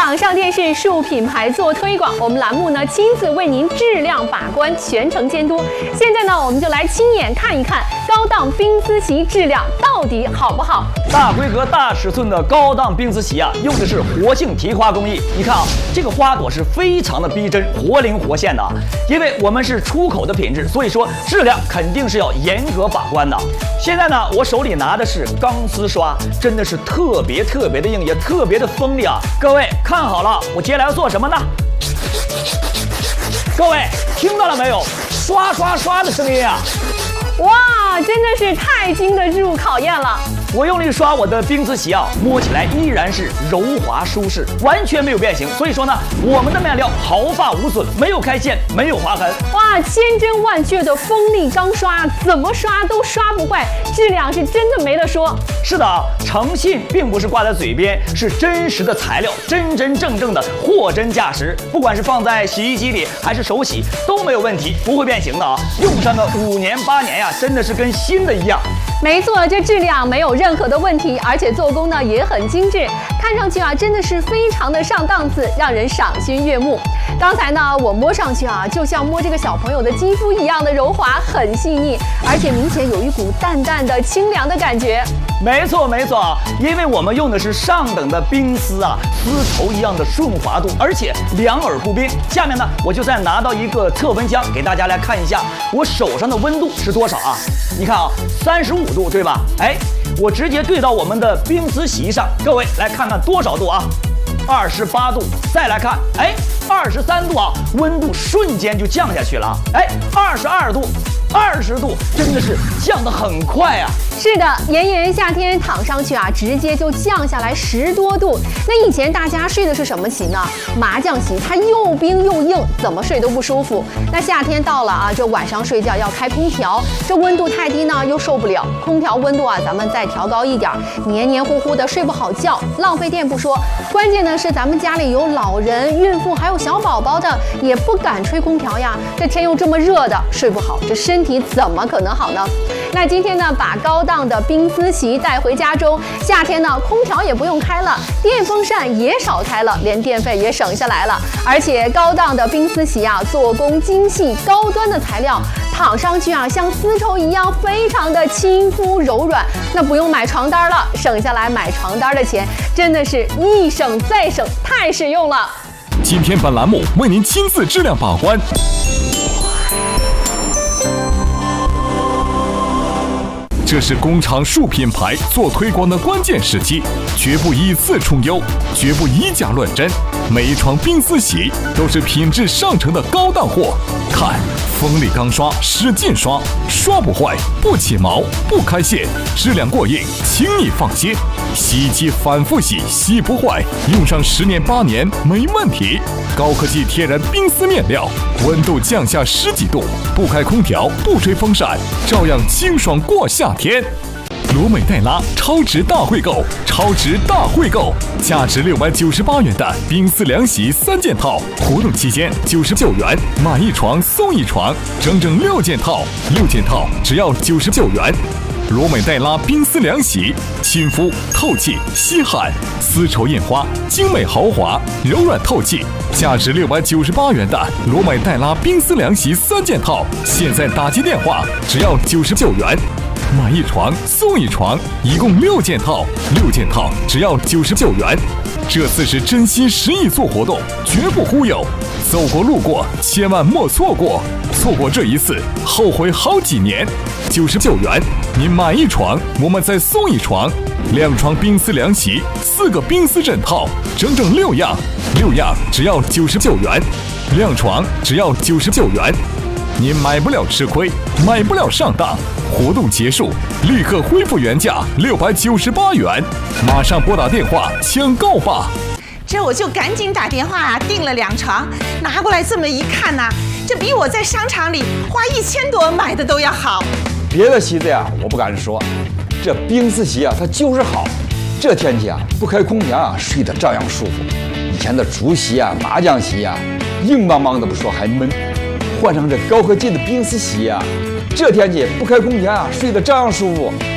场上电视数品牌做推广，我们栏目呢亲自为您质量把关，全程监督。现在呢，我们就来亲眼看一看高档冰丝席质量到底好不好。 大规格、大尺寸的高档冰丝席啊，用的是活性提花工艺。你看啊，这个花朵是非常的逼真，活灵活现的啊。因为我们是出口的品质，所以说质量肯定是要严格把关的。现在呢，我手里拿的是钢丝刷，真的是特别的硬，也特别的锋利啊。各位看好了，我接下来要做什么呢？各位听到了没有？刷刷刷的声音啊！ 哇，真的是太经得住考验了。 我用力刷我的冰丝席啊，摸起来依然是柔滑舒适，完全没有变形。所以说呢，我们的面料毫发无损，没有开线，没有划痕。 哇，千真万确的锋利钢刷，怎么刷都刷不坏，质量是真的没得说。 是的啊，诚信并不是挂在嘴边，是真实的材料，真真正正的货真价实。不管是放在洗衣机里还是手洗都没有问题，不会变形的啊。用上个5年8年呀，真的是跟新的一样。 没错，这质量没有任何的问题，而且做工呢也很精致，看上去啊真的是非常的上档次，让人赏心悦目。刚才呢我摸上去啊，就像摸这个小朋友的肌肤一样的柔滑，很细腻，而且明显有一股淡淡的清凉的感觉。 没错啊，因为我们用的是上等的冰丝啊，丝绸一样的顺滑度，而且两耳不冰。下面呢，我就再拿到一个测温枪，给大家来看一下我手上的温度是多少啊？你看啊，35度对吧？哎，我直接对到我们的冰丝席上，各位来看看多少度啊？28度。再来看，哎，23度啊，温度瞬间就降下去了。哎，22度。20度，真的是降得很快啊！ 是的，炎炎夏天躺上去啊，直接就降下来10多度。那以前大家睡的是什么席呢？麻将席，它又冰又硬，怎么睡都不舒服。那夏天到了啊，这晚上睡觉要开空调，这温度太低呢又受不了。空调温度啊，咱们再调高一点，黏黏糊糊的睡不好觉，浪费电不说，关键呢是咱们家里有老人、孕妇还有小宝宝的，也不敢吹空调呀。这天又这么热的，睡不好，这身体怎么可能好呢？那今天呢，把高档的冰丝席带回家中，夏天呢，空调也不用开了，电风扇也少开了，连电费也省下来了。而且高档的冰丝席啊，做工精细，高端的材料，躺上去啊，像丝绸一样，非常的亲肤柔软。那不用买床单了，省下来买床单的钱，真的是一省再省，太实用了。 今天本栏目为您亲自质量把关。这是工厂数品牌做推广的关键时期，绝不以次充优，绝不以假乱真。每一床冰丝席都是品质上乘的高档货。看，锋利钢刷，使劲刷，刷不坏，不起毛，不开线，质量过硬，轻易放心。洗衣机反复洗，洗不坏，用上10年8年没问题。高科技天然冰丝面料，温度降下10几度，不开空调，不吹风扇，照样清爽过夏天。罗美黛拉超值大汇购，价值698元的冰丝凉席3件套，活动期间99元，买一床送一床，整整6件套只要99元。罗美黛拉冰丝凉席，亲肤透气吸汗，丝绸印花，精美豪华，柔软透气。价值698元的罗美黛拉冰丝凉席3件套，现在打击电话只要99元。买一床送一床，一共6件套只要99元。这次是真心实意做活动，绝不忽悠。走过路过，千万莫错过，错过这一次，后悔好几年。99元，您买一床，我们再送一床，2床冰丝凉席，4个冰丝枕套，整整6样只要99元，2床只要99元。您买不了吃亏，买不了上当。活动结束，立刻恢复原价698元，马上拨打电话抢购吧。 这我就赶紧打电话订了2床，拿过来这么一看呐，这比我在商场里花1000多买的都要好。 别的席子呀，我不敢说，这冰丝席啊，它就是好。这天气啊，不开空调啊，睡得照样舒服。以前的竹席啊、麻将席啊，硬邦邦的不说还闷，换上这高科技的冰丝席啊，这天气不开空调啊，睡得照样舒服。